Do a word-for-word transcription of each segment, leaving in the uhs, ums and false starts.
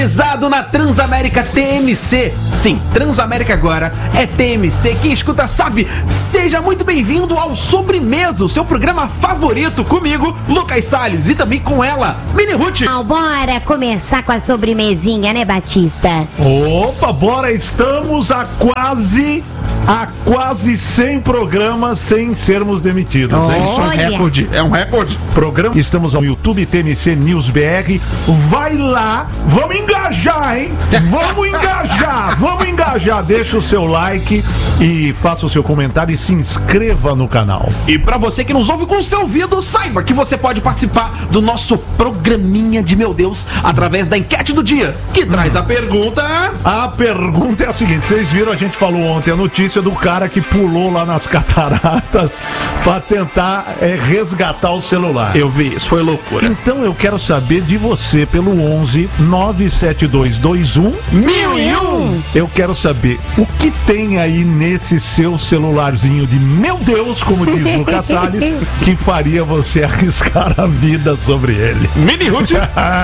Na Transamérica T M C. Sim, Transamérica agora é T M C. Quem escuta sabe. Seja muito bem-vindo ao Sobremesa, o seu programa favorito, comigo, Lucas Salles, e também com ela, Mini Ruth. Ah, bora começar com a sobremesinha, né, Batista? Opa, bora, estamos a quase a quase cem programas sem sermos demitidos. Oh, isso é um recorde, é um recorde. Programa, estamos no YouTube T M C News B R. Vai lá, vamos engajar, hein? Vamos engajar, vamos engajar. Deixa o seu like e faça o seu comentário e se inscreva no canal. E pra você que nos ouve com o seu ouvido, saiba que você pode participar do nosso programinha de meu Deus através da enquete do dia, que traz a pergunta. A pergunta é a seguinte: vocês viram, a gente falou ontem a notícia do cara que pulou lá nas cataratas pra tentar é, resgatar o celular. Eu vi, isso foi loucura. Então eu quero saber de você pelo onze nove sete dois dois um mil e um. Eu quero saber o que tem aí nesse seu celularzinho de meu Deus, como diz o Lucas Salles, que faria você arriscar a vida sobre ele. Mini Ruth.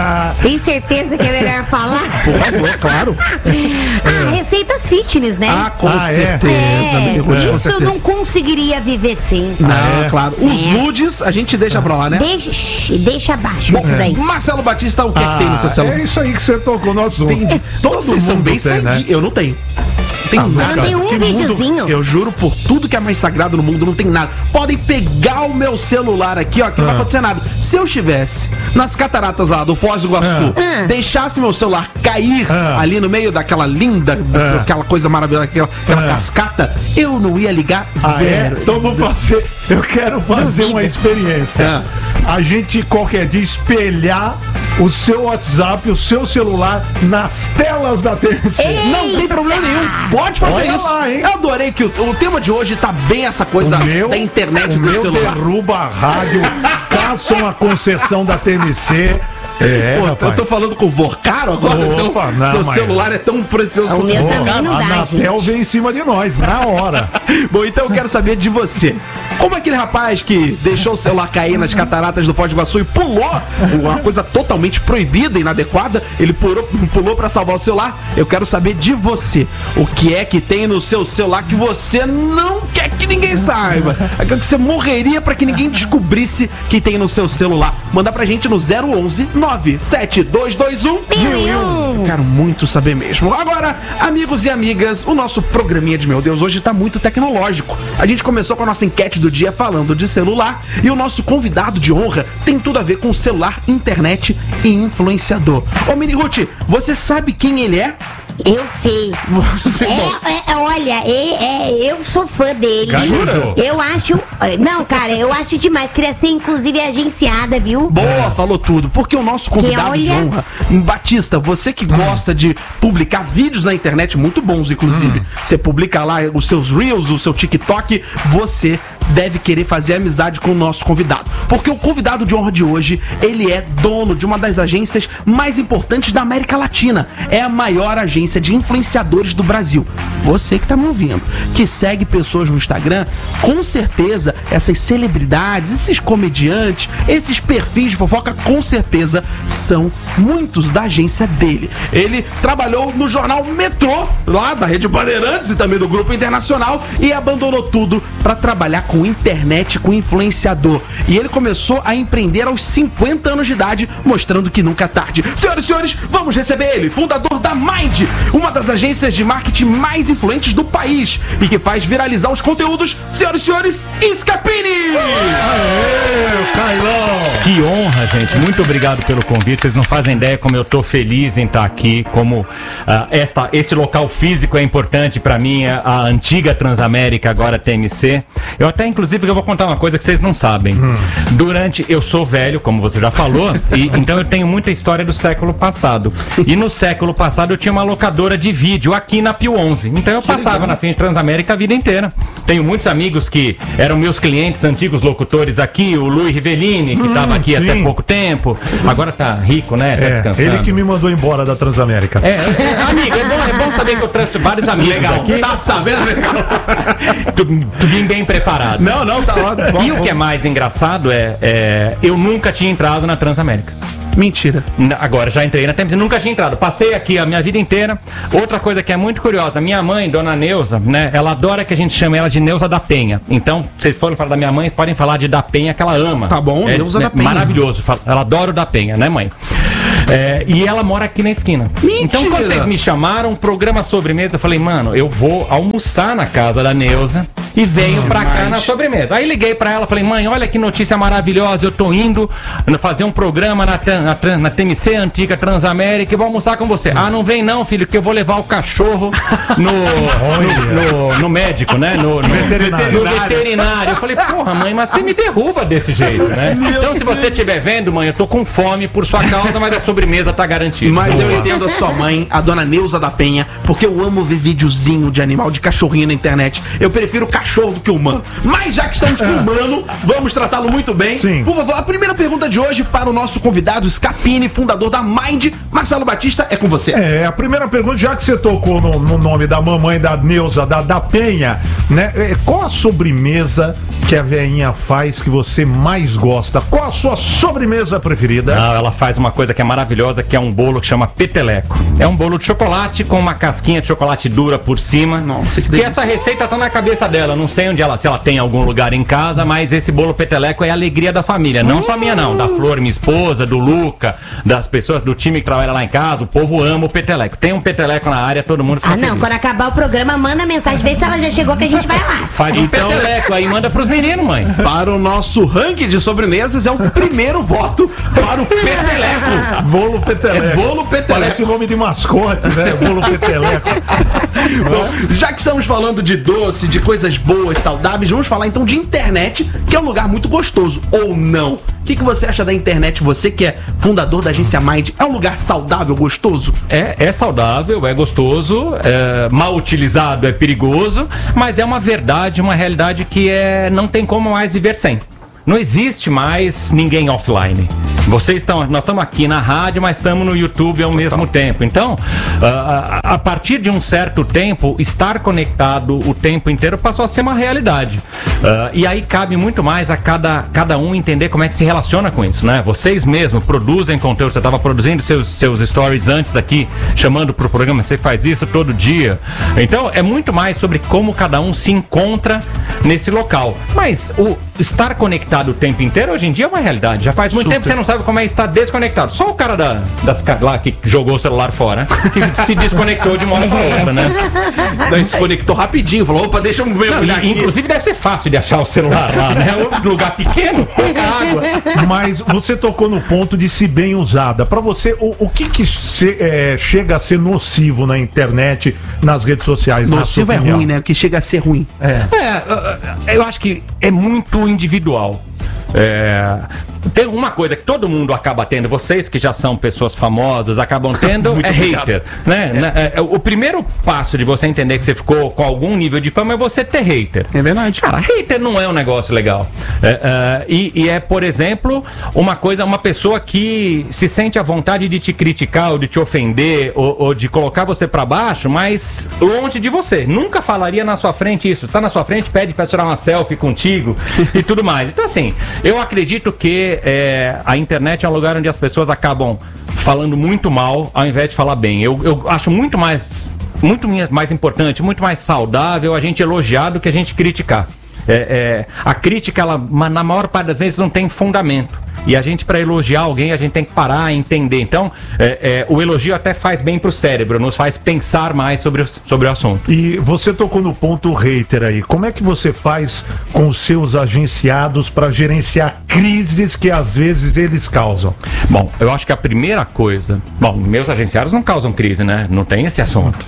Tem certeza que é melhor falar? Por favor, é claro. Ah, receitas fitness, né? Ah, com Ah, certeza. É, Mini Ruth, com isso certeza. eu não conseguiria viver sem. Não, Ah, é? claro. Os nudes a gente deixa pra lá, né? Deixa, shh, deixa abaixo isso daí. Marcelo Batista, o que, é que tem no seu celular? É isso aí que você tocou no assunto. Tem, Todo vocês são mundo bem tem, né? sadios. Eu não tenho. Tem Ah, nada. não tem um Que videozinho? mundo, eu juro por tudo que é mais sagrado no mundo, não tem nada. Podem pegar o meu celular aqui, ó, que não vai Ah. acontecer nada. Se eu estivesse nas cataratas lá do Foz do Iguaçu, Ah. deixasse meu celular cair Ah. ali no meio daquela linda, Ah. aquela coisa maravilhosa, aquela, aquela Ah. cascata, eu não ia ligar Ah, é? zero. Então vou fazer. Eu quero fazer Duvido. uma experiência. A gente qualquer dia espelhar o seu WhatsApp, o seu celular nas telas da T V C. Ei! Não tem problema nenhum. Pode fazer Olha isso. lá, hein? Eu adorei que o, o tema de hoje tá bem essa coisa O meu, da internet o do meu celular. derruba a rádio, caçam a concessão da T M C. É, Pô, rapaz. eu tô falando com o Vorcaro agora, Opa, então não, teu mas- celular é tão precioso O quanto meu o também Vorcaro. não a dá, Anatel gente. vem em cima de nós, na hora. Bom, então eu quero saber de você. Como aquele rapaz que deixou o celular cair nas cataratas do Foz do Iguaçu e pulou, uma coisa totalmente proibida e inadequada, ele pulou, pulou pra salvar o celular. Eu quero saber de você. O que é que tem no seu celular que você não quer que ninguém saiba? Aquilo que você morreria pra que ninguém descobrisse que tem no seu celular. Manda pra gente no zero onze nove sete dois dois um Mil e um. Eu quero muito saber mesmo. Agora, amigos e amigas, o nosso programinha de meu Deus hoje tá muito tecnológico. A gente começou com a nossa enquete do dia falando de celular e o nosso convidado de honra tem tudo a ver com celular, internet e influenciador. Ô Mini Ruth, você sabe quem ele é? Eu sei. Você- bom, É, é, olha, é, é, eu sou fã dele. Jura? Eu acho. Não, cara, eu acho demais. Queria ser, inclusive, agenciada, viu? Boa, falou tudo. Porque o nosso convidado Que de olha- honra, Batista, você que gosta de publicar vídeos na internet, muito bons, inclusive. Você publica lá os seus Reels, o seu TikTok, você deve querer fazer amizade com o nosso convidado. Porque o convidado de honra de hoje, ele é dono de uma das agências mais importantes da América Latina. É a maior agência de influenciadores do Brasil. Você que tá me ouvindo, que segue pessoas no Instagram, com certeza essas celebridades, esses comediantes, esses perfis de fofoca, com certeza são muitos da agência dele. Ele trabalhou no jornal Metrô, lá da Rede Bandeirantes e também do Grupo Internacional, e abandonou tudo para trabalhar com internet, com influenciador. E ele começou a empreender aos cinquenta anos de idade, mostrando que nunca é tarde. Senhoras e senhores, vamos receber ele, fundador da Mind, uma das agências de marketing mais influentes do país e que faz viralizar os conteúdos. Senhoras e senhores, Scapini! Aê, Cailão! Que honra, gente. Muito obrigado pelo convite. Vocês não fazem ideia como eu tô feliz em estar aqui, como ah, esta, esse local físico é importante pra mim, a, a antiga Transamérica, agora T M C. Eu até, inclusive, eu vou contar uma coisa que vocês não sabem. Hum. Durante... Eu sou velho, como você já falou, e então eu tenho muita história do século passado. E no século passado eu tinha uma locadora de vídeo aqui na Pio onze. Então eu passava na frente de Transamérica a vida inteira. Tenho muitos amigos que eram meus clientes, antigos locutores aqui, o Luiz Rivellini, que estava aqui sim. até pouco tempo. Agora tá rico, né? Tá É, descansando. ele que me mandou embora da Transamérica. É, é, amigo, é bom, é bom saber que eu trouxe vários amigos Legal, aqui. tá sabendo? Legal. Tu, tu vim bem preparado. Não, não, tá ótimo. E o que é mais engraçado é, é, eu nunca tinha entrado na Transamérica. Mentira. Agora, já entrei na T M C, nunca tinha entrado. Passei aqui a minha vida inteira. Outra coisa que é muito curiosa, minha mãe, dona Neuza, né? Ela adora que a gente chame ela de Neuza da Penha. Então, vocês forem falar da minha mãe, podem falar de da Penha, que ela ama. Tá bom, é, Neuza né, da Penha. Maravilhoso. Ela adora o da Penha, né, mãe? É, e ela mora aqui na esquina. Mentira. Então, quando vocês me chamaram, programa sobremesa, eu falei, mano, eu vou almoçar na casa da Neuza e venho pra cá na sobremesa. Aí liguei pra ela, falei, mãe, olha que notícia maravilhosa, eu tô indo fazer um programa na, na, na T M C antiga Transamérica e vou almoçar com você. Ah, não vem não, filho, que eu vou levar o cachorro no, no, no, no médico, né? No, no, veterinário. no veterinário. Eu falei, porra, mãe, mas você me derruba desse jeito, né? Então, se você estiver vendo, mãe, eu tô com fome por sua causa, mas a sobremesa tá garantida. Mas Boa. eu entendo a sua mãe, a dona Neuza da Penha, porque eu amo ver videozinho de animal, de cachorrinho na internet. Eu prefiro o cachorro do que o humano. Mas já que estamos com o humano, vamos tratá-lo muito bem. Sim. Por favor, a primeira pergunta de hoje para o nosso convidado, Scapini, fundador da Mind. Marcelo Batista, é com você. É, a primeira pergunta, já que você tocou no, no nome da mamãe da Neuza, da, da Penha, né? É, qual a sobremesa que a veinha faz que você mais gosta? Qual a sua sobremesa preferida? Não, ela faz uma coisa que é maravilhosa, que é um bolo que chama peteleco. É um bolo de chocolate com uma casquinha de chocolate dura por cima. Nossa, que que delícia. essa receita tá na cabeça dela. Não sei onde ela, se ela tem em algum lugar em casa, mas esse bolo peteleco é a alegria da família. Não só minha, não. Da Flor, minha esposa, do Luca, das pessoas do time que trabalha lá em casa. O povo ama o peteleco. Tem um peteleco na área, todo mundo fica Ah, não, feliz. quando acabar o programa, manda mensagem, vê se ela já chegou que a gente vai lá. Faz um Então- peteleco aí, manda pros meninos, mãe. Para o nosso ranking de sobremesas, é o primeiro voto para o peteleco. Bolo peteleco. É bolo peteleco. Parece o nome de mascote, né? Bolo peteleco. Bom, já que estamos falando de doce, de coisas boas, saudáveis, vamos falar então de internet, que é um lugar muito gostoso, ou não? O que, que você acha da internet? Você que é fundador da agência Mind, é um lugar saudável, gostoso? É, é saudável, é gostoso, é, mal utilizado é perigoso, mas é uma verdade, uma realidade que é, não tem como mais viver sem. Não existe mais ninguém offline. Vocês estão, nós estamos aqui na rádio, mas estamos no YouTube ao mesmo tempo. Então, a, a partir de um certo tempo, estar conectado o tempo inteiro passou a ser uma realidade. Uh, e aí cabe muito mais a cada, cada um entender como é que se relaciona com isso, né? Vocês mesmos produzem conteúdo, você estava produzindo seus, seus stories antes aqui, chamando para o programa, você faz isso todo dia. Então, é muito mais sobre como cada um se encontra nesse local. Mas o estar conectado o tempo inteiro, hoje em dia, é uma realidade. Já faz muito Super. tempo que você não sabe como é estar desconectado. Só o cara da, das, lá que jogou o celular fora, que se desconectou de uma hora pra outra, né? Daí se conectou rapidinho, falou, opa, deixa eu ver. Não, e, inclusive deve ser fácil de achar o celular lá, né? Um lugar pequeno, pouca água. Mas você tocou no ponto de se bem usada. Pra você, o, o que que se- é, chega a ser nocivo na internet, nas redes sociais? na Nocivo sua é opinião? ruim, né? O que chega a ser ruim. É. É, eu acho que é muito individual. É, tem uma coisa que todo mundo acaba tendo, vocês que já são pessoas famosas acabam tendo, é hater, né? É. É, o primeiro passo de você entender que você ficou com algum nível de fama é você ter hater. É verdade. Cara, hater não é um negócio legal. É, é, e, e é, por exemplo, uma coisa, uma pessoa que se sente à vontade de te criticar ou de te ofender ou, ou de colocar você pra baixo, mas longe de você. Nunca falaria na sua frente isso. Tá na sua frente, pede pra tirar uma selfie contigo e tudo mais. Então, assim, eu acredito que é, a internet é um lugar onde as pessoas acabam falando muito mal ao invés de falar bem. Eu, eu acho muito mais, muito mais importante, muito mais saudável a gente elogiar do que a gente criticar. É, é, a crítica, ela, na maior parte das vezes, não tem fundamento. E a gente, para elogiar alguém, a gente tem que parar e entender. Então, é, é, o elogio até faz bem pro cérebro, nos faz pensar mais sobre, o- sobre o assunto. E você tocou no ponto hater aí. Como é que você faz com os seus agenciados para gerenciar crises que às vezes eles causam? Bom, eu acho que a primeira coisa... Bom, meus agenciados não causam crise, né? Não tem esse assunto.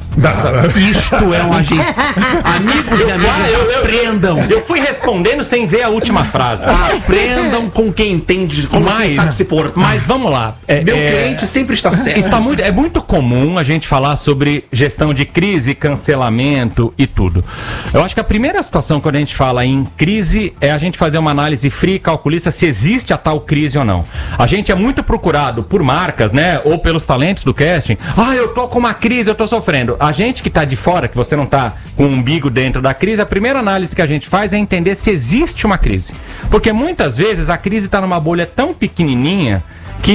Isto é uma agência. Amigos e amigas, aprendam. Eu fui respondendo sem ver a última frase. Aprendam com quem entende, com quem Mas, sabe se portar. mas vamos lá. É, Meu é, cliente sempre está certo. Está muito, é muito comum a gente falar sobre gestão de crise, cancelamento e tudo. Eu acho que a primeira situação quando a gente fala em crise é a gente fazer uma análise fria e calculista se existe a tal crise ou não. A gente é muito procurado por marcas, né, ou pelos talentos do casting. Ah, eu tô com uma crise, eu tô sofrendo. A gente que tá de fora, que você não tá com o umbigo dentro da crise, a primeira análise que a gente faz é entender se existe uma crise. Porque muitas vezes a crise tá numa bolha tão pequenininha que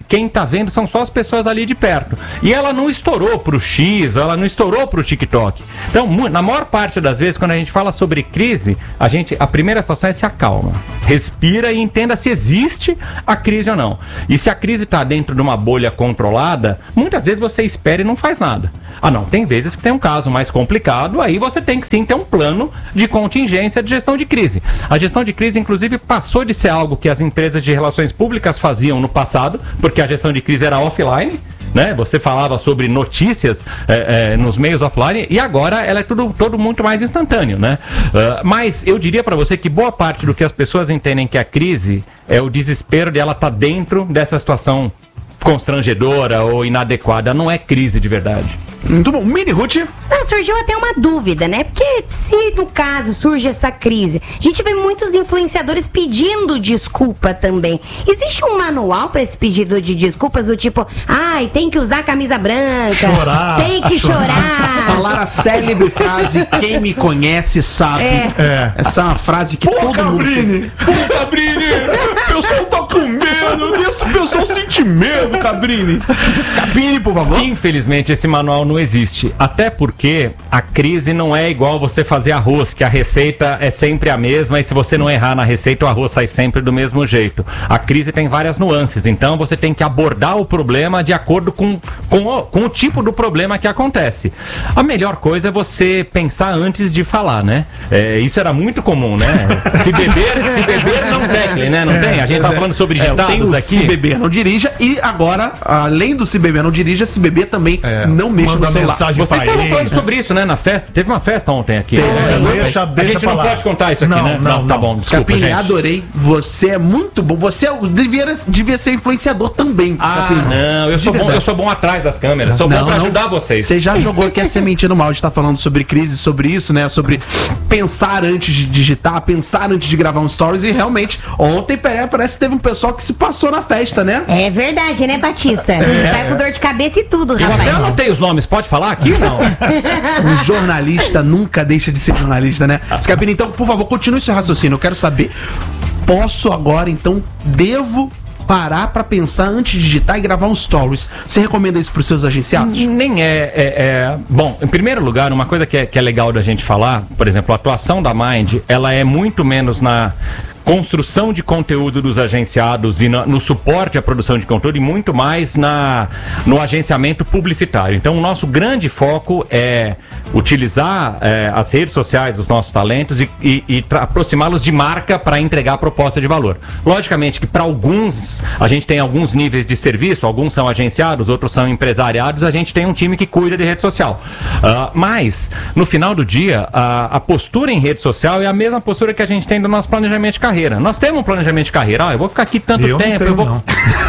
quem tá vendo são só as pessoas ali de perto. E ela não estourou pro X, ela não estourou pro TikTok. Então, na maior parte das vezes, quando a gente fala sobre crise, a gente, a primeira situação é se acalma. Respira e entenda se existe a crise ou não. E se a crise está dentro de uma bolha controlada, muitas vezes você espera e não faz nada. Ah não, tem vezes que tem um caso mais complicado, aí você tem que sim ter um plano de contingência de gestão de crise. A gestão de crise, inclusive, passou de ser algo que as empresas de relações públicas faziam no passado, porque a gestão de crise era offline, né? Você falava sobre notícias é, é, nos meios offline e agora ela é tudo, todo muito mais instantâneo, né? Uh, mas eu diria para você que boa parte do que as pessoas entendem que a crise é o desespero de ela estar tá dentro dessa situação constrangedora ou inadequada. Não é crise de verdade. Muito bom. Mini Ruth. Ah, surgiu até uma dúvida, né? Porque se no caso surge essa crise, a gente vê muitos influenciadores pedindo desculpa também. Existe um manual para esse pedido de desculpas do tipo, ai, tem que usar camisa branca, chorar, tem que chorar. chorar. Falar a célebre frase, quem me conhece sabe. É. É. Essa é uma frase que Pô, todo Cabrini! mundo... Pô, Cabrini! O pessoal tá com medo, esse pessoal sente medo, Cabrini. Escapine, por favor. Infelizmente, esse manual não existe. Até porque a crise não é igual você fazer arroz, que a receita é sempre a mesma e se você não errar na receita, o arroz sai sempre do mesmo jeito. A crise tem várias nuances, então você tem que abordar o problema de acordo com, com, o, com o tipo do problema que acontece. A melhor coisa é você pensar antes de falar, né? É, isso era muito comum, né? Se beber, se beber não tecle, né? Não é, tem? A gente tá falando sobre ditados é, aqui. Se beber não dirija e agora, além do se beber não dirija, se beber também é, não mexa no celular. Vocês estavam falando sobre isso, né, na festa? Teve uma festa ontem aqui. É, né? deixa, a deixa gente não lá. pode contar isso aqui, não, né? Não, não, tá bom, desculpa, Capini, gente. adorei. Você é muito bom. Você é, devia, devia ser influenciador também. Ah, Capini. não, eu sou, bom, eu sou bom atrás das câmeras. Sou Não, bom pra não. ajudar vocês. Você já jogou aqui a sementinha no mal. A gente tá falando sobre crise, sobre isso, né? Sobre pensar antes de digitar, pensar antes de gravar um stories. E realmente, ontem parece que teve um pessoal que se passou na festa, né? É verdade, né, Batista? É. Sai com dor de cabeça e tudo, Eu rapaz. até anotei os nomes, pode falar aqui ou não? Um jornalista nunca deixa de ser jornalista, né? Scapini, então, por favor, continue seu raciocínio. Eu quero saber. Posso agora, então, devo parar pra pensar antes de digitar e gravar um stories? Você recomenda isso pros seus agenciados? Nem é, é, é... Bom, em primeiro lugar, uma coisa que é, que é legal da gente falar, por exemplo, a atuação da Mind, ela é muito menos na construção de conteúdo dos agenciados e no, no suporte à produção de conteúdo e muito mais na, no agenciamento publicitário. Então, o nosso grande foco é utilizar é, as redes sociais dos nossos talentos e, e, e aproximá-los de marca para entregar a proposta de valor. Logicamente que para alguns, a gente tem alguns níveis de serviço, alguns são agenciados, outros são empresariados, a gente tem um time que cuida de rede social. Uh, mas, no final do dia, a, a postura em rede social é a mesma postura que a gente tem do nosso planejamento de carreira. Nós temos um planejamento de carreira. Ah, eu vou ficar aqui tanto eu tempo. Não tenho, eu vou... não.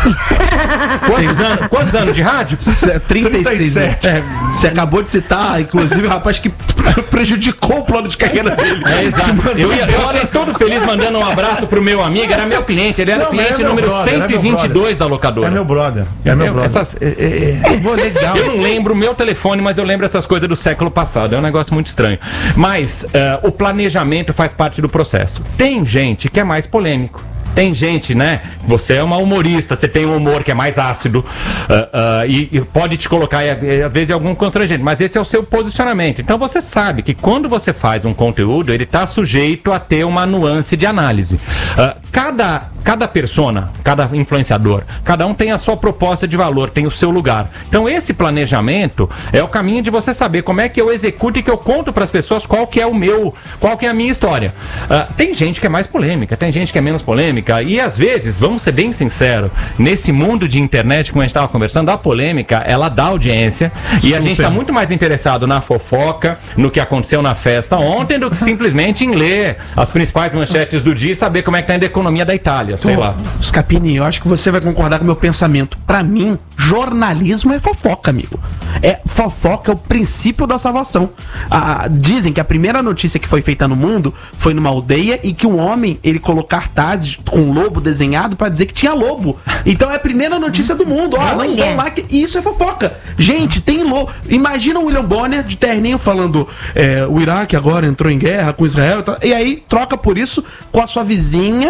quantos, anos, quantos anos de rádio? trinta e seis. trinta e sete. É, você acabou de citar, inclusive, o rapaz que prejudicou o plano de carreira dele. É, exato. Eu, ia, eu achei todo feliz mandando um abraço pro meu amigo. Era meu cliente. Ele era Não, cliente é meu número brother, cento e vinte e dois da locadora. É meu brother. É meu Eu, brother. essas, é, é, é, Pô, legal. eu não lembro o meu telefone, mas eu lembro essas coisas do século passado. É um negócio muito estranho. Mas uh, o planejamento faz parte do processo. Tem gente que é mais polêmico. Tem gente, né? Você é uma humorista, você tem um humor que é mais ácido uh, uh, e, e pode te colocar, às vezes, em algum constrangente, mas esse é o seu posicionamento. Então você sabe que quando você faz um conteúdo, ele está sujeito a ter uma nuance de análise. Uh, cada, cada persona, cada influenciador, cada um tem a sua proposta de valor, tem o seu lugar. Então esse planejamento é o caminho de você saber como é que eu executo e que eu conto para as pessoas qual que é o meu, qual que é a minha história. Uh, tem gente que é mais polêmica, tem gente que é menos polêmica. E às vezes, vamos ser bem sinceros, nesse mundo de internet, como a gente estava conversando, a polêmica, ela dá audiência. E a gente está muito mais interessado na fofoca, no que aconteceu na festa ontem, do que simplesmente em ler as principais manchetes do dia e saber como é que está indo a economia da Itália, sei Pô, lá. Scapini, eu acho que você vai concordar com o meu pensamento. Pra mim, jornalismo é fofoca, amigo. É fofoca, é o princípio da salvação. Ah, dizem que a primeira notícia que foi feita no mundo foi numa aldeia e que um homem, ele colocou cartazes com um lobo desenhado pra dizer que tinha lobo. Então é a primeira notícia do mundo. Ó, não vão lá que isso é fofoca. Gente, tem lobo. Imagina o William Bonner de terninho falando é, o Iraque agora entrou em guerra com Israel e, tal, e aí troca por isso com a sua vizinha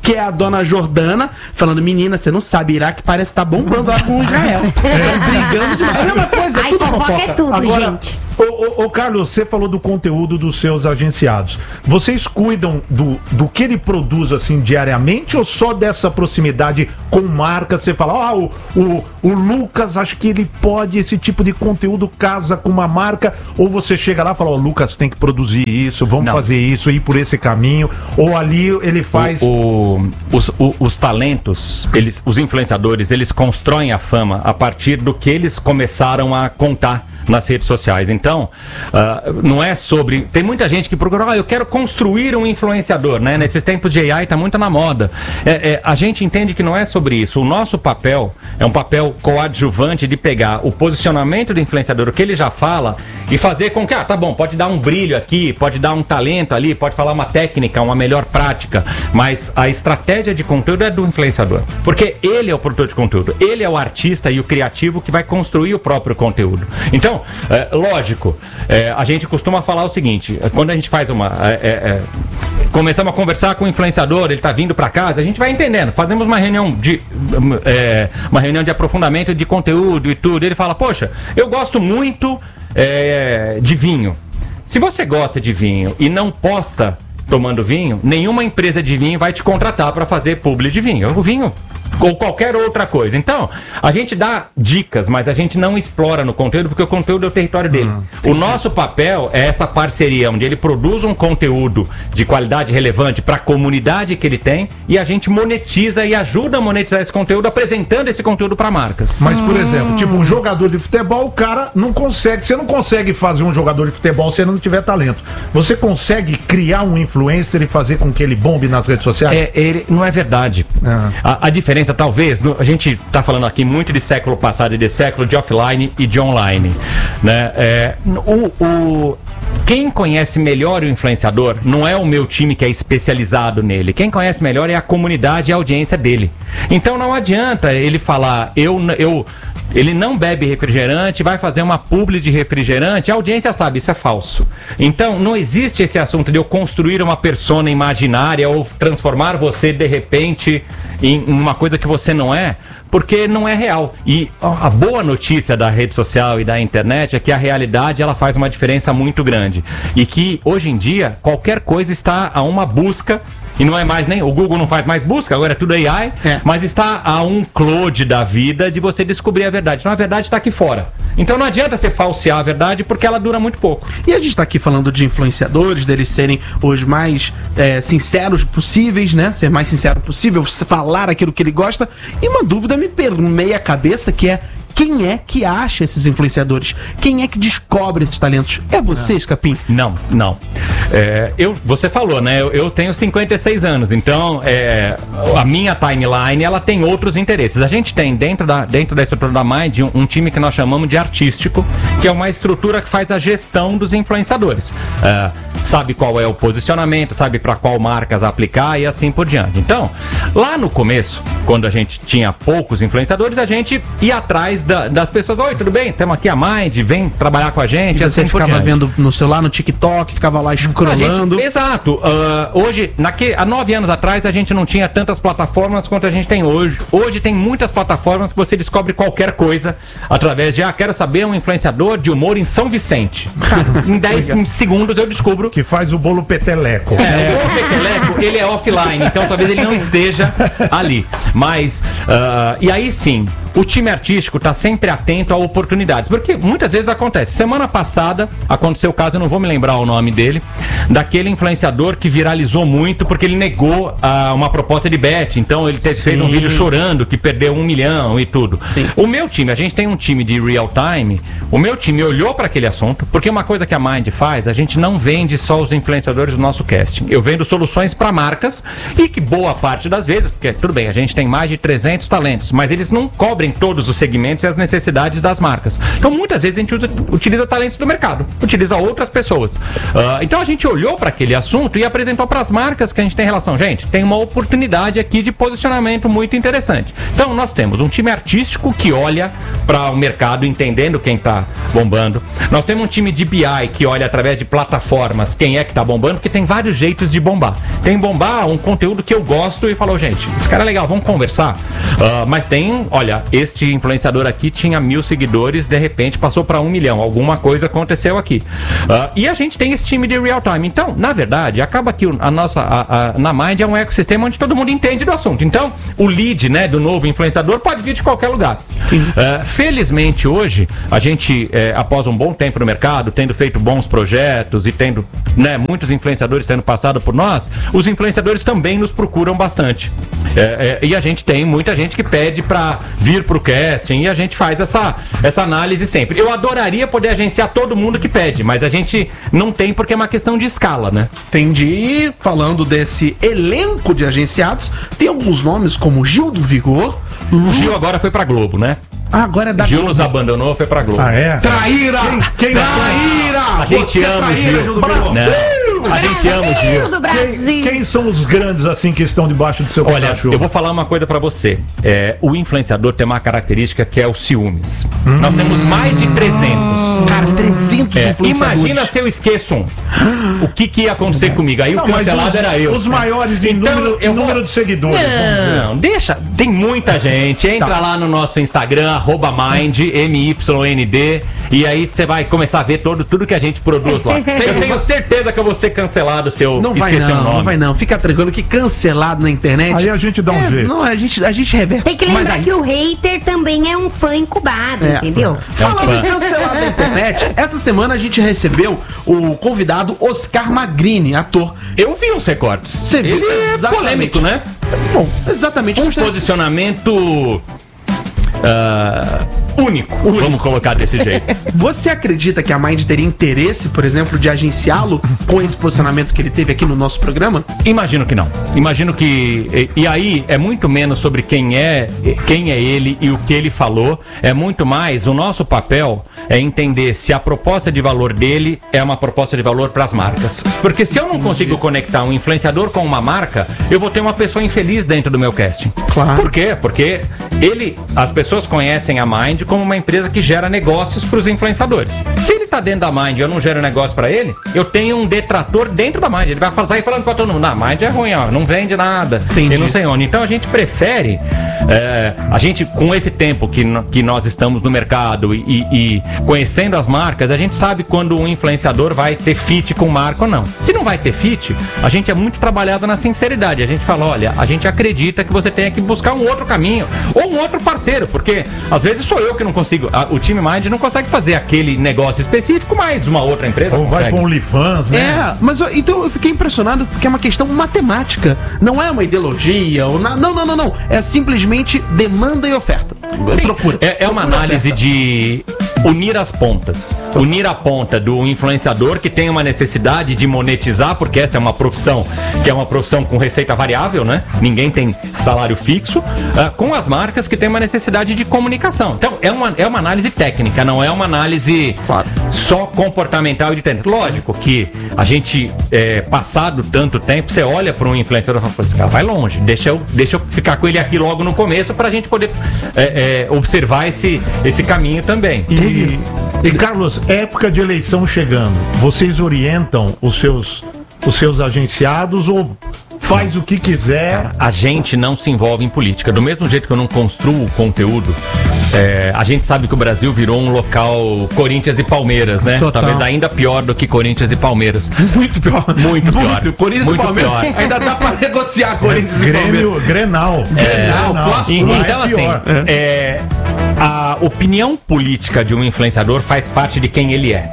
que é a dona Jordana, falando, menina, você não sabe, Iraque parece estar tá bombando lá com Israel. É, brigando demais. É a mesma coisa, é Ai, tudo fofoca fofoca. é tudo, Agora, gente. ô, ô, ô, Carlos, você falou do conteúdo dos seus agenciados. Vocês cuidam do, do que ele produz assim diariamente ou só dessa proximidade com marcas? Você fala, ah, o, o, o Lucas, acho que ele pode, esse tipo de conteúdo casa com uma marca, ou você chega lá e fala, ó, oh, Lucas tem que produzir isso, vamos Não. fazer isso, ir por esse caminho, ou ali ele faz... O, o- os, o- os talentos, eles, os influenciadores, eles constroem a fama a partir do que eles começaram a contar nas redes sociais. Então, ah, não é sobre... Tem muita gente que procura, ah, eu quero construir um influenciador, né? Nesses tempos de A I tá muito na moda. É, é, a gente entende que não é sobre isso. O nosso papel é um papel coadjuvante de pegar o posicionamento do influenciador, o que ele já fala, e fazer com que, ah, tá bom, pode dar um brilho aqui, pode dar um talento ali, pode falar uma técnica, uma melhor prática, mas a estratégia de conteúdo é do influenciador. Porque ele é o produtor de conteúdo, ele é o artista e o criativo que vai construir o próprio conteúdo. Então, é, lógico, é, a gente costuma falar o seguinte, quando a gente faz uma... É, é, é, começamos a conversar com o influenciador, ele tá vindo para casa, a gente vai entendendo, fazemos uma reunião de é, uma reunião de aprofundamento de conteúdo e tudo, ele fala, poxa, eu gosto muito é, de vinho. Se você gosta de vinho e não posta tomando vinho, nenhuma empresa de vinho vai te contratar para fazer publi de vinho. O vinho ou qualquer outra coisa. Então, a gente dá dicas, mas a gente não explora no conteúdo, porque o conteúdo é o território dele. Uhum. O nosso papel é essa parceria, onde ele produz um conteúdo de qualidade relevante para a comunidade que ele tem, e a gente monetiza e ajuda a monetizar esse conteúdo, apresentando esse conteúdo para marcas. Mas, por exemplo, tipo, um jogador de futebol, o cara não consegue, você não consegue fazer um jogador de futebol se ele não tiver talento. Você consegue criar um influencer e fazer com que ele bombe nas redes sociais? É, ele, não é verdade. Ah. A, a diferença, talvez, no, a gente está falando aqui muito de século passado e de século, de offline e de online, né? É, o, o, quem conhece melhor o influenciador não é o meu time que é especializado nele. Quem conhece melhor é a comunidade e a audiência dele. Então não adianta ele falar, eu... eu ele não bebe refrigerante, vai fazer uma publi de refrigerante, a audiência sabe, isso é falso. Então, não existe esse assunto de eu construir uma persona imaginária ou transformar você, de repente, em uma coisa que você não é, porque não é real. E a boa notícia da rede social e da internet é que a realidade, ela faz uma diferença muito grande. E que, hoje em dia, qualquer coisa está a uma busca. E não é mais nem... O Google não faz mais busca, agora é tudo A I, é. Mas está a um cloud da vida de você descobrir a verdade. Então a verdade está aqui fora. Então não adianta você falsear a verdade, porque ela dura muito pouco. E a gente está aqui falando de influenciadores, deles serem os mais é, sinceros possíveis, né? Ser mais sincero possível, falar aquilo que ele gosta. E uma dúvida me permeia a cabeça, que é: quem é que acha esses influenciadores? Quem é que descobre esses talentos? É você, Escapim? Não, não. É, eu, você falou, né? Eu, eu tenho cinquenta e seis anos, então é, a minha timeline, ela tem outros interesses. A gente tem dentro da, dentro da estrutura da Mind um, um time que nós chamamos de artístico, que é uma estrutura que faz a gestão dos influenciadores. É, sabe qual é o posicionamento, sabe para qual marcas aplicar e assim por diante. Então, lá no começo, quando a gente tinha poucos influenciadores, a gente ia atrás Da, das pessoas, oi, tudo bem? Estamos aqui a Mind, vem trabalhar com a gente. E você assim ficava vendo no celular, no TikTok, ficava lá scrollando. Gente, exato. Uh, hoje, naque, há nove anos atrás, a gente não tinha tantas plataformas quanto a gente tem hoje. Hoje tem muitas plataformas que você descobre qualquer coisa através de, ah, quero saber um influenciador de humor em São Vicente. Em dez segundos eu descubro. Que faz o bolo peteleco. É, o bolo peteleco, ele é offline, então talvez ele não esteja ali. Mas, uh, e aí sim, o time artístico está sempre atento a oportunidades, porque muitas vezes acontece. Semana passada aconteceu o caso, eu não vou me lembrar o nome dele, daquele influenciador que viralizou muito porque ele negou uh, uma proposta de bet. Então ele teve, fez um vídeo chorando que perdeu um milhão e tudo. Sim. O meu time, a gente tem um time de real time, o meu time olhou para aquele assunto, porque uma coisa que a Mind faz, a gente não vende só os influenciadores do nosso casting. Eu vendo soluções para marcas, e que boa parte das vezes, porque tudo bem, a gente tem mais de trezentos talentos, mas eles não cobrem cobrem todos os segmentos e as necessidades das marcas. Então, muitas vezes a gente usa, utiliza talentos do mercado, utiliza outras pessoas. Uh, então, a gente olhou para aquele assunto e apresentou para as marcas que a gente tem relação. Gente, tem uma oportunidade aqui de posicionamento muito interessante. Então, nós temos um time artístico que olha para o mercado, entendendo quem está bombando. Nós temos um time de B I que olha através de plataformas quem é que está bombando, porque tem vários jeitos de bombar. Tem bombar um conteúdo que eu gosto e falou, gente, esse cara é legal, vamos conversar. Uh, mas tem, olha, este influenciador aqui tinha mil seguidores, de repente passou para um milhão. Alguma coisa aconteceu aqui. Uh, e a gente tem esse time de real time. Então, na verdade, acaba que a nossa, a, a, na Mind é um ecossistema onde todo mundo entende do assunto. Então, o lead, né, do novo influenciador pode vir de qualquer lugar. Uh, felizmente, hoje, a gente, eh, após um bom tempo no mercado, tendo feito bons projetos e tendo, né, muitos influenciadores tendo passado por nós, os influenciadores também nos procuram bastante. É, é, e a gente tem muita gente que pede para vir pro casting e a gente faz essa, essa análise sempre. Eu adoraria poder agenciar todo mundo que pede, mas a gente não tem porque é uma questão de escala, né? Entendi. E falando desse elenco de agenciados, tem alguns nomes como Gil do Vigor. O Gil agora foi pra Globo, né? Ah, agora é da Gil Globo. nos abandonou, foi pra Globo. Ah, é? Traíra! Quem, quem Traíra! A gente Você ama o traíra, Gil. Gil do Vigor. Não. A gente ama o Gil. do Brasil. Quem, quem são os grandes assim que estão debaixo do seu Olha, cachorro? eu vou falar uma coisa pra você. É, o influenciador tem uma característica que é o ciúmes. Hum. Nós temos mais de trezentos. Cara, trezentos É, influenciadores. imagina se eu esqueço um. O que, que ia acontecer comigo? Aí Não, o mas cancelado os, era eu. Os maiores em Então, número, eu vou- número de seguidores. vamos dizer. Não, deixa. Tem muita gente. Entra Tá. lá no nosso Instagram, arroba Mind, M Y N D, e aí você vai começar a ver todo, tudo que a gente produz lá. Eu tenho certeza que eu vou ser cancelado se eu Não vai esquecer não, o nome. não vai não. Fica tranquilo que cancelado na internet... Aí a gente dá um é, jeito. Não, a gente, a gente reverte. Tem que Mas lembrar aí- que o hater também é um fã incubado, É. entendeu? Falando fã. em cancelado na internet, essa semana a gente recebeu o convidado Oscar Magrini, ator. Eu vi uns recortes. Você viu? Ele é Exatamente. polêmico, né? Bom, exatamente. Um Gostei- posicionamento ah, único, vamos colocar desse jeito. Você acredita que a Mind teria interesse, por exemplo, de agenciá-lo com esse posicionamento que ele teve aqui no nosso programa? Imagino que não. Imagino que. E, e aí é muito menos sobre quem é, quem é ele e o que ele falou. É muito mais o nosso papel é entender se a proposta de valor dele é uma proposta de valor para as marcas. Porque se eu não consigo conectar um influenciador com uma marca, eu vou ter uma pessoa infeliz dentro do meu casting. Claro. Por quê? Porque ele, as pessoas conhecem a Mind como uma empresa que gera negócios para os influenciadores. Se ele tá dentro da Mind e eu não gero negócio para ele, eu tenho um detrator dentro da Mind. Ele vai sair falando para todo mundo, a Mind é ruim, ó, não vende nada, Entendi. e não sei onde. Então a gente prefere, é, a gente com esse tempo que, no- que nós estamos no mercado e, e- e conhecendo as marcas, a gente sabe quando um influenciador vai ter fit com marca ou não. Se não vai ter fit, a gente é muito trabalhado na sinceridade. A gente fala, olha, a gente acredita que você tenha que buscar um outro caminho ou um outro parceiro, porque às vezes sou eu que não consigo, a- o time Mind não consegue fazer aquele negócio específico, mas uma outra empresa Ou vai consegue. com o OnlyFans, né? É, mas eu- então eu fiquei impressionado porque é uma questão matemática. Não é uma ideologia. Ou na- não, não, não, não. É simplesmente demanda e oferta. Sim, Procura. É, é uma Procura análise oferta. de unir as pontas. Unir a ponta do influenciador que tem uma necessidade de monetizar, porque esta é uma profissão que é uma profissão com receita variável, né? Ninguém tem salário fixo, ah, com as marcas que tem uma necessidade de comunicação. Então, é uma, é uma análise técnica, não é uma análise Claro. só comportamental e de técnica. Lógico que a gente, é, passado tanto tempo, você olha para um influenciador e fala, esse cara vai longe, deixa eu, deixa eu ficar com ele aqui logo no começo para a gente poder é, é, observar esse, esse caminho também. E, e, Carlos, época de eleição chegando, vocês orientam os seus, os seus agenciados ou faz o que quiser? A gente não se envolve em política. Do mesmo jeito que eu não construo conteúdo, é, a gente sabe que o Brasil virou um local Corinthians e Palmeiras, né? Total. Talvez ainda pior do que Corinthians e Palmeiras. Muito pior. Muito pior. Corinthians Muito e Palmeiras. pior. Ainda dá pra negociar Corinthians e Palmeiras. Grêmio, Grenal. Grenal, Grenal. Fla-Flu. E- Lá é então, assim, pior. é, a opinião política de um influenciador faz parte de quem ele é.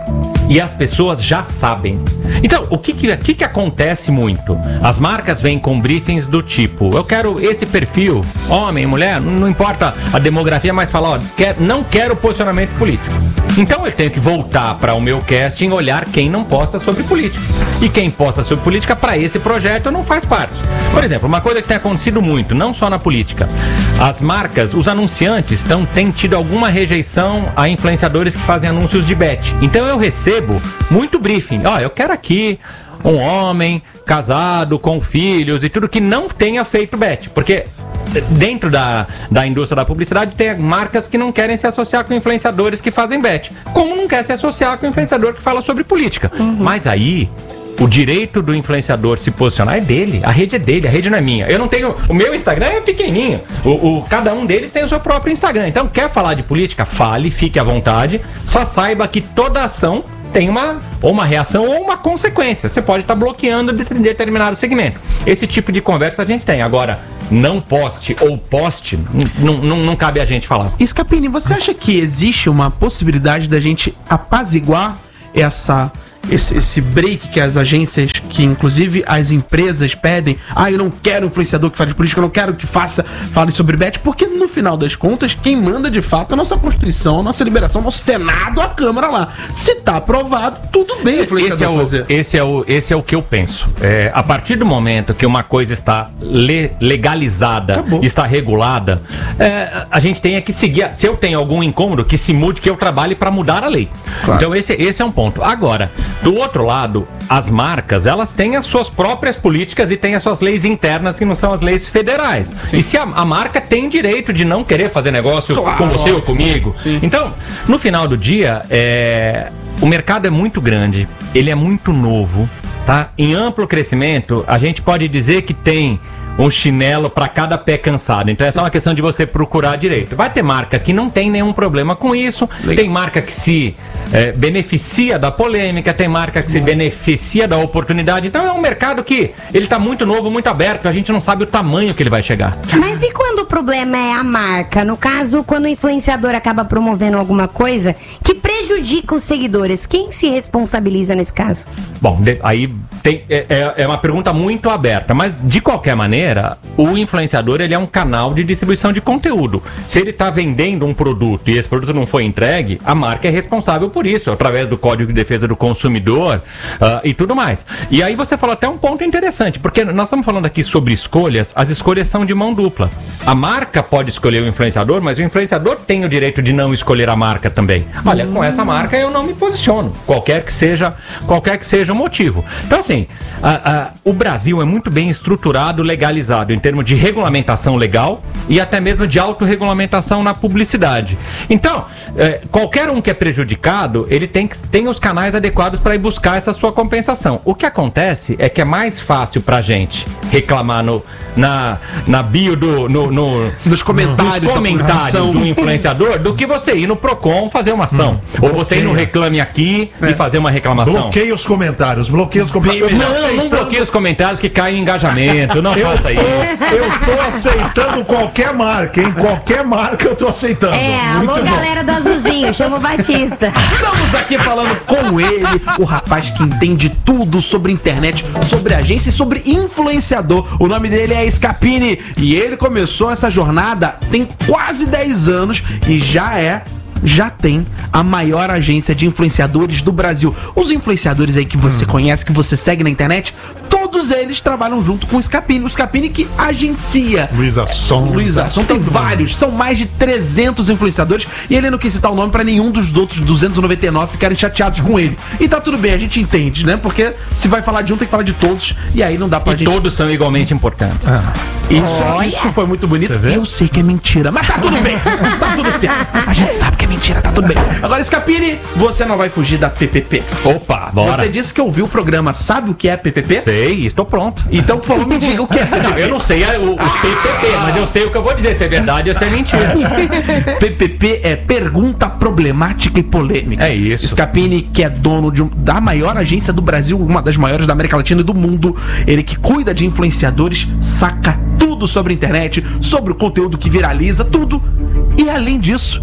E as pessoas já sabem. Então, o que que, que que acontece muito? As marcas vêm com briefings do tipo, eu quero esse perfil, homem, mulher, não importa a demografia, mas falar, ó, quer, não quero posicionamento político. Então eu tenho que voltar para o meu casting, olhar quem não posta sobre política. E quem posta sobre política para esse projeto não faz parte. Por exemplo, uma coisa que tem acontecido muito, não só na política. As marcas, os anunciantes tão, têm tido alguma rejeição a influenciadores que fazem anúncios de bet. Então eu recebo muito briefing. Ó, eu quero aqui um homem casado, com filhos e tudo que não tenha feito bet. Porque dentro da, da indústria da publicidade tem marcas que não querem se associar com influenciadores que fazem bet. Como não quer se associar com influenciador que fala sobre política. Uhum. Mas aí... o direito do influenciador se posicionar é dele, a rede é dele, a rede não é minha. Eu não tenho, o meu Instagram é pequenininho, o, o, cada um deles tem o seu próprio Instagram. Então quer falar de política? Fale, fique à vontade, só saiba que toda ação tem uma, ou uma reação ou uma consequência. Você pode estar bloqueando de determinado segmento. Esse tipo de conversa a gente tem. Agora, não poste ou poste, não, não, não cabe a gente falar. Scapini, você acha que existe uma possibilidade da gente apaziguar essa... Esse, esse break que as agências, que inclusive as empresas pedem? Ah, eu não quero influenciador que fale de política, eu não quero que faça, fale sobre bet, porque no final das contas, quem manda de fato é a nossa Constituição, a nossa liberação, nosso Senado, a Câmara lá. Se tá aprovado, tudo bem o influenciador esse é o, fazer. Esse é, o, esse é o que eu penso. É, a partir do momento que uma coisa está le, legalizada, Acabou. está regulada, é, a gente tem é que seguir. Se eu tenho algum incômodo, que se mude, que eu trabalhe para mudar a lei. Claro. Então esse, esse é um ponto. Agora, do outro lado, as marcas, elas têm as suas próprias políticas e têm as suas leis internas, que não são as leis federais. Sim. E se a, a marca tem direito de não querer fazer negócio claro, com você ou comigo. Sim. Então, no final do dia, é, o mercado é muito grande, ele é muito novo, tá? Em amplo crescimento, a gente pode dizer que tem um chinelo para cada pé cansado. Então é só uma questão de você procurar direito. Vai ter marca que não tem nenhum problema com isso, Legal. tem marca que se é, beneficia da polêmica, tem marca que se beneficia da oportunidade. Então é um mercado que ele está muito novo, muito aberto, a gente não sabe o tamanho que ele vai chegar. Mas e quando o problema é a marca? No caso, quando o influenciador acaba promovendo alguma coisa que prejudica os seguidores, quem se responsabiliza nesse caso? Bom, de, aí tem, é, é uma pergunta muito aberta, mas de qualquer maneira, o influenciador ele é um canal de distribuição de conteúdo. Se ele está vendendo um produto e esse produto não foi entregue, a marca é responsável por isso, através do Código de Defesa do Consumidor uh, e tudo mais. E aí você falou até um ponto interessante, porque nós estamos falando aqui sobre escolhas, as escolhas são de mão dupla. A marca pode escolher o influenciador, mas o influenciador tem o direito de não escolher a marca também. Olha, com essa marca eu não me posiciono, qualquer que seja, qualquer que seja o motivo. Então assim, a, a, o Brasil é muito bem estruturado, legalizado em termos de regulamentação legal e até mesmo de autorregulamentação na publicidade. Então, é, qualquer um que é prejudicado, ele tem, que, tem os canais adequados para ir buscar essa sua compensação. O que acontece é que é mais fácil pra gente reclamar no, na, na bio do... No, no, nos comentários, nos comentários do influenciador do que você ir no Procon fazer uma ação. Hum, Ou você ir no Reclame Aqui é. e fazer uma reclamação. Bloqueia os comentários, bloqueia os comentários. Não, aceitando... não bloqueia os comentários que caem em engajamento, não faça isso. Eu tô aceitando qualquer marca, hein? Qualquer marca eu tô aceitando. É, alô Muito galera bom. do Azulzinho, chama o Batista. Estamos aqui falando com ele, o rapaz que entende tudo sobre internet, sobre agência e sobre influenciador. O nome dele é Scapini e ele começou essa jornada tem quase dez anos e já é... já tem a maior agência de influenciadores do Brasil. Os influenciadores aí que você hum. conhece, que você segue na internet, todos eles trabalham junto com o Scapini. O Scapini que agencia. Luísa Sonza. Luísa Sonza, tem vários. São mais de trezentos influenciadores e ele não quis citar o nome pra nenhum dos outros duzentos e noventa e nove ficarem chateados com ele. E tá tudo bem, a gente entende, né? Porque se vai falar de um, tem que falar de todos. E aí não dá pra e gente... todos são igualmente importantes. Ah. Isso, isso foi muito bonito. Eu sei que é mentira, mas tá tudo bem. Tá tudo certo. A gente sabe que é mentira, tá tudo bem. Agora, Scapini, você não vai fugir da P P P. Opa, bora. Você disse que ouviu o programa, sabe o que é P P P? Sei, estou pronto. Então, por favor, me diga o que é P P P. Não, eu não sei o, o P P P, mas eu sei o que eu vou dizer, se é verdade ou se é mentira. P P P é Pergunta Problemática e Polêmica. É isso. Scapini, que é dono de um, da maior agência do Brasil, uma das maiores da América Latina e do mundo, ele que cuida de influenciadores, saca tudo sobre a internet, sobre o conteúdo que viraliza, tudo. E além disso,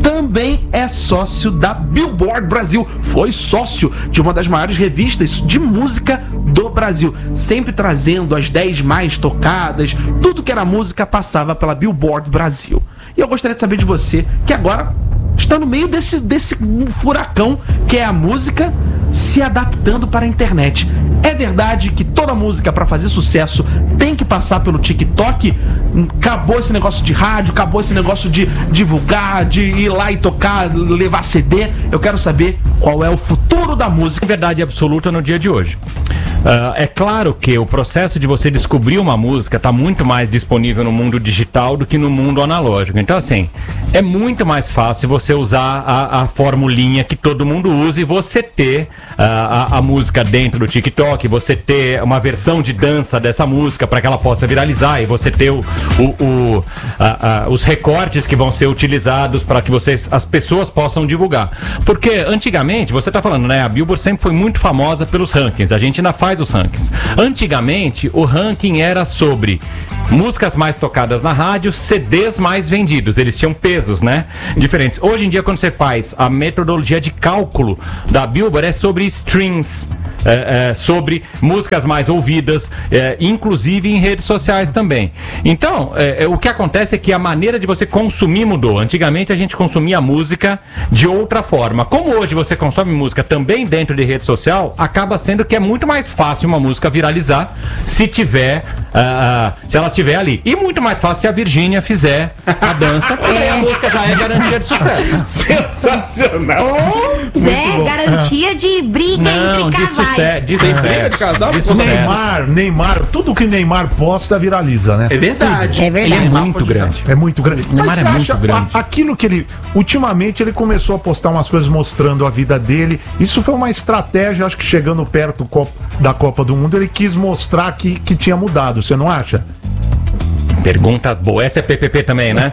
também é sócio da Billboard Brasil. Foi sócio de uma das maiores revistas de música do Brasil, sempre trazendo as dez mais tocadas, tudo que era música passava pela Billboard Brasil. E eu gostaria de saber de você, que agora está no meio desse, desse furacão que é a música se adaptando para a internet. É verdade que toda música, para fazer sucesso, tem que passar pelo TikTok? Acabou esse negócio de rádio, acabou esse negócio de divulgar, de ir lá e tocar, levar C D. Eu quero saber qual é o futuro da música. Verdade absoluta no dia de hoje. Uh, é claro que o processo de você descobrir uma música está muito mais disponível no mundo digital do que no mundo analógico. Então, assim, é muito mais fácil você usar a, a formulinha que todo mundo usa e você ter uh, a, a música dentro do TikTok, você ter uma versão de dança dessa música para que ela possa viralizar e você ter o, o, o, a, a, os recortes que vão ser utilizados para que vocês, as pessoas possam divulgar. Porque antigamente, você está falando, né? A Billboard sempre foi muito famosa pelos rankings. A gente ainda faz os rankings. Antigamente, o ranking era sobre músicas mais tocadas na rádio, C Ds mais vendidos. Eles tinham pesos, né? Diferentes. Hoje em dia, quando você faz a metodologia de cálculo da Billboard, é sobre streams, é, é, sobre músicas mais ouvidas, é, inclusive em redes sociais também. Então, é, é, o que acontece é que a maneira de você consumir mudou. Antigamente, a gente consumia música de outra forma. Como hoje você consome música também dentro de rede social, acaba sendo que é muito mais fácil uma música viralizar se tiver, uh, uh, se ela tiver ali. E muito mais fácil se a Virgínia fizer a dança, porque aí a música já é garantia de sucesso. Sensacional! Ou, né, garantia de briga Não, entre de casais. sucesso, de Tem briga sucesso. de casal? De sucesso. Neymar, Neymar, tudo que Neymar posta viraliza, né? É verdade. É verdade. Ele é muito grande. É muito grande. Neymar Mas é você muito acha, grande. a- aquilo que ele. Ultimamente ele começou a postar umas coisas mostrando a vida dele. Isso foi uma estratégia, acho que chegando perto co- da Copa do Mundo, ele quis mostrar que, que tinha mudado, você não acha? Pergunta boa. Essa é P P P também, né?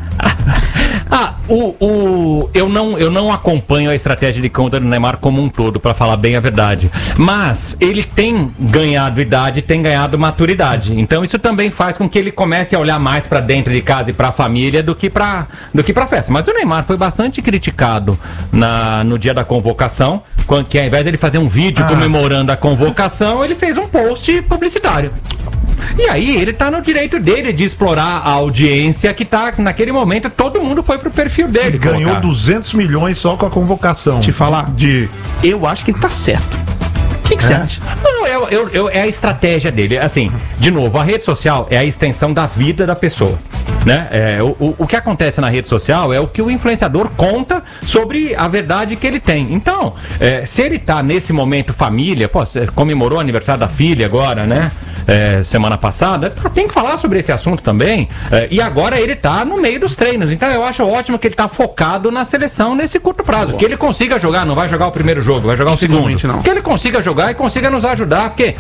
Ah, o, o, eu, não, eu não acompanho a estratégia de conta do Neymar como um todo, pra falar bem a verdade. Mas ele tem ganhado idade, tem ganhado maturidade. Então isso também faz com que ele comece a olhar mais pra dentro de casa e pra família do que pra, do que pra festa. Mas o Neymar foi bastante criticado na, no dia da convocação, quando, que ao invés dele fazer um vídeo Ah. comemorando a convocação, ele fez um post publicitário. E aí ele tá no direito dele de explorar a audiência que tá naquele momento, todo mundo foi pro perfil dele. Ganhou colocar. duzentos milhões só com a convocação. Te falar. De. Eu acho que ele tá certo. O que que você É? acha? Não, eu, eu, eu- é a estratégia dele. Assim, de novo, a rede social é a extensão da vida da pessoa. Né? É, o, o, o que acontece na rede social é o que o influenciador conta sobre a verdade que ele tem. Então, é, se ele tá nesse momento família, pô, você comemorou o aniversário da filha agora, né? É, semana passada, tem que falar sobre esse assunto também. É, e agora ele tá no meio dos treinos. Então eu acho ótimo que ele tá focado na seleção nesse curto prazo. Que ele consiga jogar, não vai jogar o primeiro jogo, vai jogar o segundo. Possivelmente não. Que ele consiga jogar e consiga nos ajudar, porque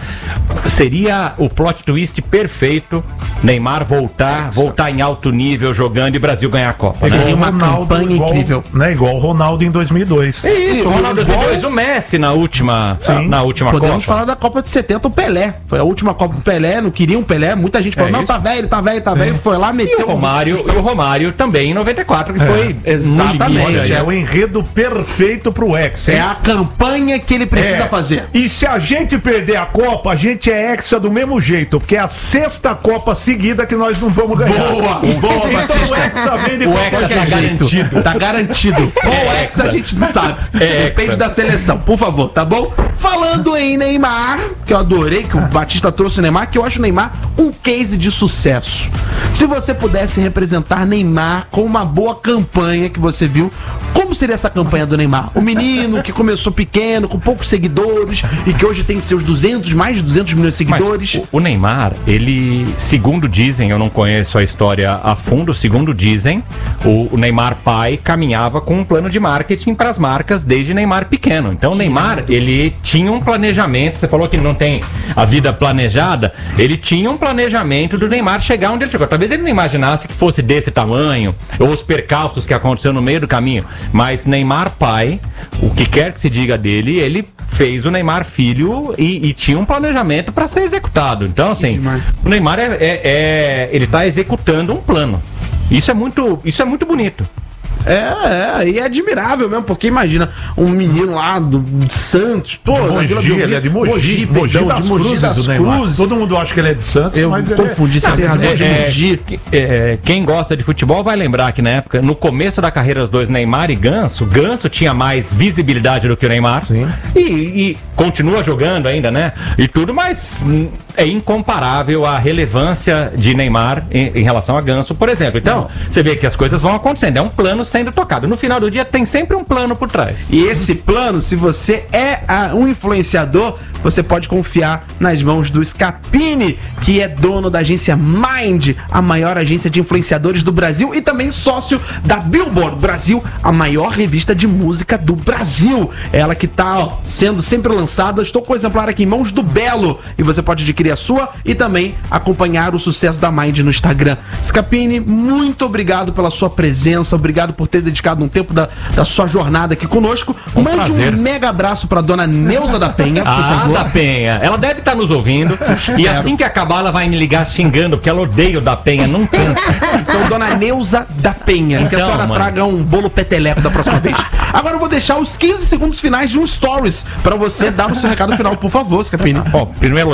seria o plot twist perfeito Neymar voltar, voltar em alto nível jogando e o Brasil ganhar a Copa, né? Seria uma campanha igual, incrível. Né, igual o Ronaldo em dois mil e dois. É isso, o Ronaldo Igual- dois mil e dois, o Messi na última, Sim. na última Podemos Copa. falar da Copa de setenta, o Pelé. Foi a última Copa do Pelé, não queria um Pelé. Muita gente falou, É não, isso. tá velho, tá velho, tá velho. Foi lá, E meteu o Romário, e o Romário também em noventa e quatro, que foi exatamente, no limite, É, né? o enredo perfeito pro Hexa. É hein? a campanha que ele precisa É. fazer. E se a gente perder a Copa, a gente é Hexa do mesmo jeito, porque é a sexta Copa seguida que nós não vamos ganhar. Boa, boa, Então Batista. o Hexa vem de O qualquer Hexa tá jeito. garantido. Tá garantido. Qual É ex a hexa. gente não sabe. É Depende hexa. da seleção, por favor, tá bom? Falando em Neymar, que eu adorei que o Batista trouxe o Neymar, que eu acho o Neymar um case de sucesso. Se você pudesse representar Neymar com uma boa campanha que você viu, como seria essa campanha do Neymar? O menino que começou pequeno, com poucos seguidores e que hoje tem seus duzentos, mais de duzentos milhões de Mas seguidores. o, o Neymar, ele, segundo dizem, eu não conheço a história a fundo, segundo dizem, o, o Neymar pai caminhava com um plano de marketing para as marcas desde Neymar pequeno. Então o Neymar, ele tinha um planejamento, você falou que ele não tem a vida planejada, ele tinha um planejamento do Neymar chegar onde ele chegou. Talvez ele não imaginasse que fosse desse tamanho, ou os percalços que aconteceram no meio do caminho, mas Neymar pai, o que quer que se diga dele, ele fez o Neymar filho e, e tinha um planejamento para ser executado. Então, assim, demais. o Neymar é, é- é- ele está executando um plano. Isso é muito, isso é muito bonito. É, é, e é admirável mesmo, porque imagina um menino lá do, de Santos, pô, De Mogi, Vila Belmiro, ele é de Mogi, Mogi, Mogi perdão, das de Mogi Cruzes, das o Neymar. Cruzes. Todo mundo acha que ele é de Santos, Eu mas ele confundi, é... você tem razão, de É, Mogi. é, quem gosta de futebol vai lembrar que na época, no começo da carreira dos dois, Neymar e Ganso, Ganso tinha mais visibilidade do que o Neymar. Sim. E, e continua jogando ainda, né? E tudo, mas hum, é incomparável a relevância de Neymar em, em relação a Ganso, por exemplo. Então, você vê que as coisas vão acontecendo, é um plano sendo tocado. No final do dia tem sempre um plano por trás. E esse plano, se você é ah, um influenciador, você pode confiar nas mãos do Scapini, que é dono da agência Mind, a maior agência de influenciadores do Brasil e também sócio da Billboard Brasil, a maior revista de música do Brasil. Ela que tá ó, sendo sempre lançada. Estou com o exemplar aqui em mãos do Belo e você pode adquirir a sua e também acompanhar o sucesso da Mind no Instagram. Scapini, muito obrigado pela sua presença, obrigado por ter dedicado um tempo da, da sua jornada aqui conosco. Um Mande prazer. um mega abraço pra dona Neuza da Penha, por Ah, favor. da Penha. Ela deve estar nos ouvindo. E assim que acabar, ela vai me ligar xingando, porque ela odeia o da Penha, não canta. Então, dona Neuza da Penha, que a Então, senhora mano. traga um bolo peteleco da próxima vez. Agora eu vou deixar os quinze segundos finais de um stories pra você dar o seu recado final, por favor, Scapini. Bom, primeiro